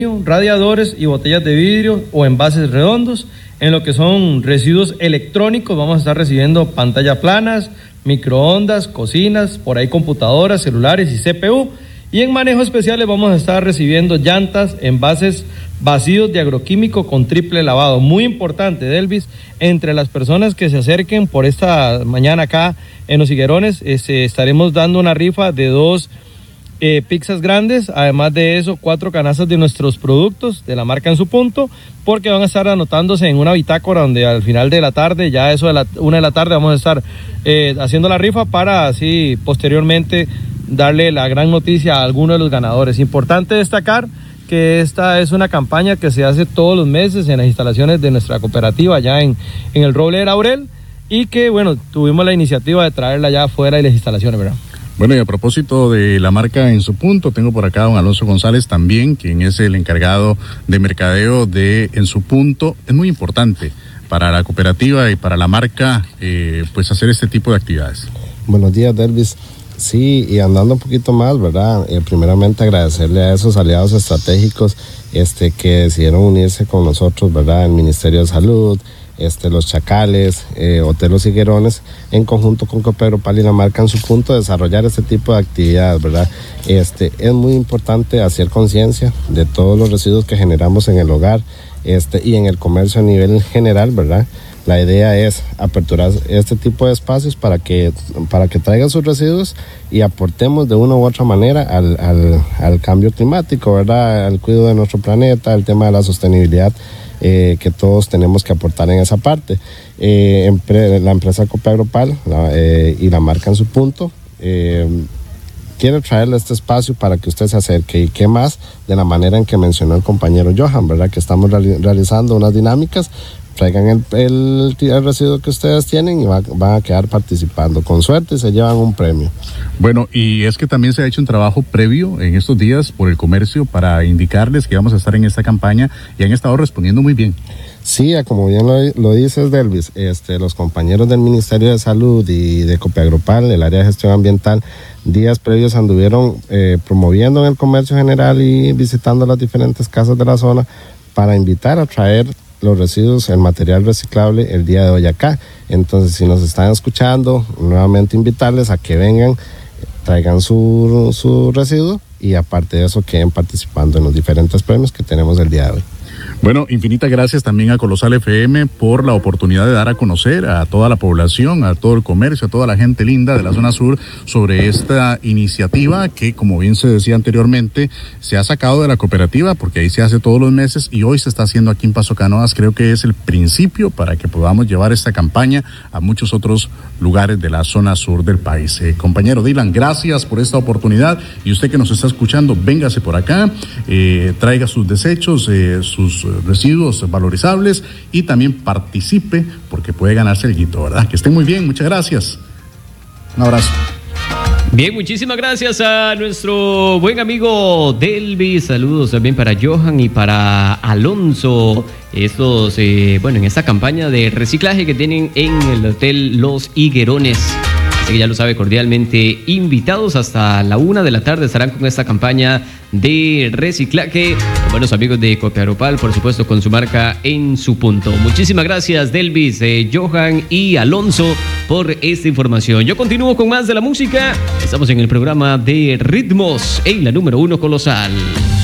radiadores y botellas de vidrio o envases redondos. En lo que son residuos electrónicos vamos a estar recibiendo pantallas planas, microondas, cocinas, por ahí computadoras, celulares y CPU. Y en manejo especiales vamos a estar recibiendo llantas, envases vacíos de agroquímico con triple lavado. Muy importante, Delvis, entre las personas que se acerquen por esta mañana acá en Los Higuerones, estaremos dando una rifa de 2 pizzas grandes, además de eso 4 canastas de nuestros productos de la marca En Su Punto, porque van a estar anotándose en una bitácora donde al final de la tarde, ya eso de la 1 de la tarde, vamos a estar haciendo la rifa para así posteriormente darle la gran noticia a alguno de los ganadores. Importante destacar que esta es una campaña que se hace todos los meses en las instalaciones de nuestra cooperativa allá en el Roble de Laurel, y que bueno, tuvimos la iniciativa de traerla ya afuera de las instalaciones, ¿verdad? Bueno, y a propósito de la marca En Su Punto, tengo por acá a don Alonso González también, quien es el encargado de mercadeo de En Su Punto. Es muy importante para la cooperativa y para la marca, pues hacer este tipo de actividades. Buenos días, Delvis. Sí, y andando un poquito más, ¿verdad? Primeramente agradecerle a esos aliados estratégicos que decidieron unirse con nosotros, ¿verdad? El Ministerio de Salud, Los Chacales, Hotel Los Higuerones, en conjunto con Copiagropal y la marca En Su Punto, desarrollar este tipo de actividades, ¿verdad? Es muy importante hacer conciencia de todos los residuos que generamos en el hogar y en el comercio a nivel general, ¿verdad? La idea es aperturar este tipo de espacios para que traigan sus residuos y aportemos de una u otra manera al cambio climático, ¿verdad? Al cuidado de nuestro planeta, el tema de la sostenibilidad, que todos tenemos que aportar en esa parte. La empresa Copiagropal y la marca En Su Punto quiere traerle este espacio para que usted se acerque, y qué más de la manera en que mencionó el compañero Johan, ¿verdad? Que estamos realizando unas dinámicas. Traigan el residuo que ustedes tienen y van a quedar participando. Con suerte se llevan un premio. Bueno, y es que también se ha hecho un trabajo previo en estos días por el comercio para indicarles que vamos a estar en esta campaña, y han estado respondiendo muy bien. Sí, como bien lo dices, Delvis, los compañeros del Ministerio de Salud y de Copiagropal, el área de gestión ambiental, días previos anduvieron promoviendo en el comercio general y visitando las diferentes casas de la zona para invitar a traer los residuos, el material reciclable el día de hoy acá. Entonces, si nos están escuchando, nuevamente invitarles a que vengan, traigan su residuo, y aparte de eso queden participando en los diferentes premios que tenemos el día de hoy. Bueno, infinitas gracias también a Colosal FM por la oportunidad de dar a conocer a toda la población, a todo el comercio, a toda la gente linda de la zona sur sobre esta iniciativa que, como bien se decía anteriormente, se ha sacado de la cooperativa porque ahí se hace todos los meses y hoy se está haciendo aquí en Paso Canoas. Creo que es el principio para que podamos llevar esta campaña a muchos otros lugares de la zona sur del país. Compañero Dylan, gracias por esta oportunidad, y usted que nos está escuchando, véngase por acá, traiga sus desechos, sus residuos valorizables, y también participe porque puede ganarse el guito, ¿verdad? Que estén muy bien, muchas gracias. Un abrazo. Bien, muchísimas gracias a nuestro buen amigo Delvis. Saludos también para Johan y para Alonso. Estos, en esta campaña de reciclaje que tienen en el Hotel Los Higuerones. Así que ya lo sabe, cordialmente invitados. Hasta la 1 de la tarde estarán con esta campaña de reciclaje. Buenos amigos de Copiagropal, por supuesto, con su marca En Su Punto. Muchísimas gracias, Delvis, Johan y Alonso, por esta información. Yo continúo con más de la música. Estamos en el programa de Ritmos en la número 1 Colosal.